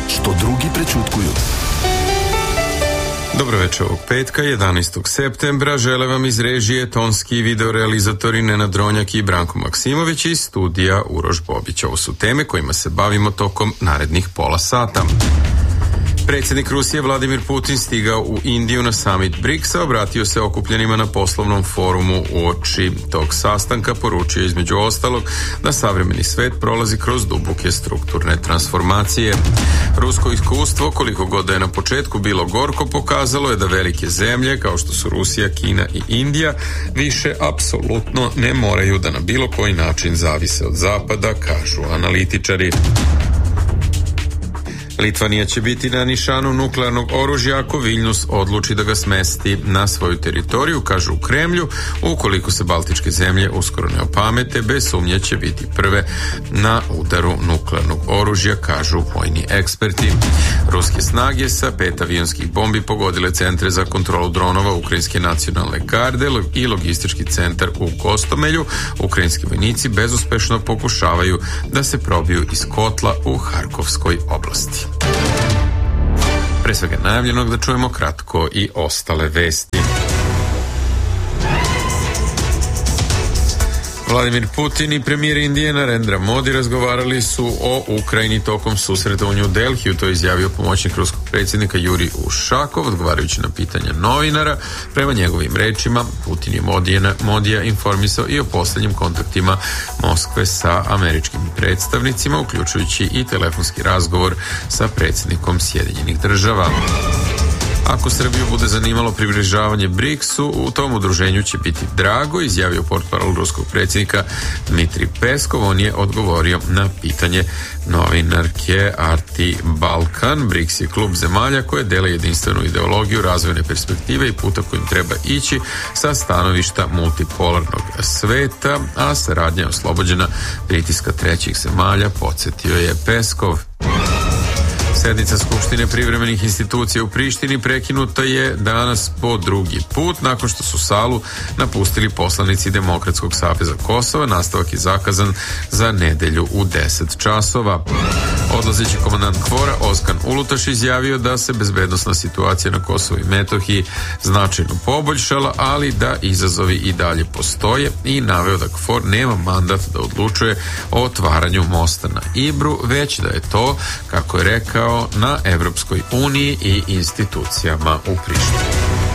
što drugi prećutkuju. Dobro večer ovog petka, 11. septembra. Žele vam iz režije tonski i videorealizatori Nenad Dronjak i Branko Maksimović iz studija Uroš Bobić. Ovo su teme kojima se bavimo tokom narednih pola sata. Predsjednik Rusije Vladimir Putin stigao u Indiju na summit BRICS-a, obratio se okupljenima na poslovnom forumu. Uoči tog sastanka poručio između ostalog da savremeni svet prolazi kroz duboke strukturne transformacije. Rusko iskustvo, koliko god da je na početku bilo gorko, pokazalo je da velike zemlje kao što su Rusija, Kina i Indija više apsolutno ne moraju da na bilo koji način zavise od Zapada, kažu analitičari. Litvanija će biti na nišanu nuklearnog oružja ako Viljnus odluči da ga smesti na svoju teritoriju, kažu u Kremlju. Ukoliko se baltičke zemlje uskoro ne opamete, bez sumnje će biti prve na udaru nuklearnog oružja, kažu vojni eksperti. Ruske snage sa 5 avionskih bombi pogodile centre za kontrolu dronova Ukrajinske nacionalne garde i logistički centar u Kostomelju. Ukrajinski vojnici bezuspešno pokušavaju da se probiju iz kotla u Harkovskoj oblasti. Pre svega najavljenog da čujemo kratko i ostale vesti. Vladimir Putin i premijer Indije Narendra Modi razgovarali su o Ukrajini tokom susreta u New Delhiju, to je izjavio pomoćnik ruskog predsjednika Juri Ušakov, odgovarajući na pitanja novinara. Prema njegovim rečima, Putin je Modija informisao i o posljednjim kontaktima Moskve sa američkim predstavnicima, uključujući i telefonski razgovor sa predsjednikom Sjedinjenih Država. Ako Srbiju bude zanimalo približavanje BRICS-u, u tom udruženju će biti drago, izjavio portparol ruskog predsjednika Dmitri Peskov. On je odgovorio na pitanje novinarke Arti Balkan. BRICS je klub zemalja koje dele jedinstvenu ideologiju, razvojne perspektive i puta kojim treba ići sa stanovišta multipolarnog sveta, a saradnja je oslobođena pritiska trećih zemalja, podsjetio je Peskov. Sednica Skupštine privremenih institucija u Prištini prekinuta je danas po drugi put nakon što su salu napustili poslanici Demokratskog saveza Kosova. Nastavak je zakazan za nedelju u 10 časova. Odlazeći komandant KFOR-a Oskan Ulutaš izjavio da se bezbednosna situacija na Kosovu i Metohiji značajno poboljšala, ali da izazovi i dalje postoje, i naveo da KFOR nema mandat da odlučuje o otvaranju mosta na Ibru, već da je to, kako je rekao, na Evropskoj uniji i institucijama u Prištini.